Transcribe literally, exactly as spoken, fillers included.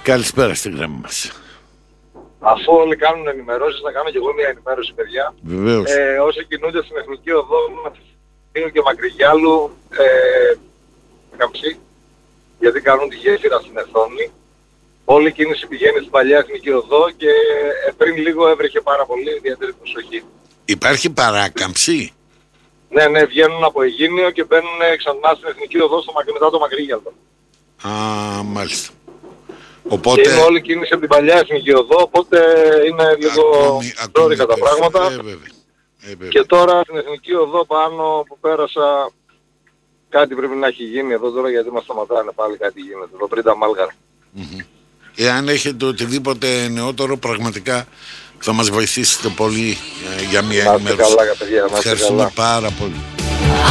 Καλησπέρα στην γραμμή μας. Αφού όλοι κάνουν ενημερώσεις, να κάνω και εγώ μια ενημέρωση, παιδιά. Βεβαίως. Ε, όσοι κινούνται στην Εθνική Οδό, Μαθησίου και Μακρυγιάλου, ε, Καμψή, γιατί κάνουν τη γέφυρα στην Εθόνη. Όλη η κίνηση πηγαίνει στην παλιά Εθνική Οδό και ε, πριν λίγο έβρεχε πάρα πολύ, ιδιαίτερη προσοχή. Υπάρχει παράκαμψη? Ναι, ναι, βγαίνουν από Αιγίνιο και μπαίνουν ξανά στην Εθνική Οδό στο, μετά το Μακρύγιαλο. Α, μάλιστα. Οπότε... Και είναι όλη η κίνηση από την παλιά Εθνική Οδό, οπότε είναι λίγο ζόρικα τα πράγματα. Ε, βέβαια. Ε, βέβαια. Και τώρα στην Εθνική Οδό πάνω που πέρασα, κάτι πρέπει να έχει γίνει εδώ τώρα, γιατί μας σταματάνε πάλι, κάτι γίνεται εδώ πριν τα Μάλγαρα. Mm-hmm. Εάν έχετε οτιδήποτε νεότερο, πραγματικά θα μας βοηθήσετε πολύ ε, για μια ενημέρωση. Να είστε καλά, παιδιά, να είστε Ευχαριστούμε καλά. πάρα πολύ.